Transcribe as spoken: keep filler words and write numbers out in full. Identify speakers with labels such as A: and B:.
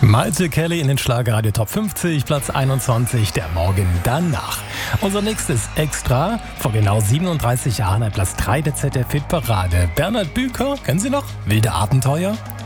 A: Malte Kelly in den Schlagerradio Top fünfzig, Platz einundzwanzig, der Morgen danach. Unser nächstes Extra, vor genau siebenunddreißig Jahren ein Platz drei der Z D F-Hitparade. Bernhard Büker, kennen Sie noch? Wilde Abenteuer?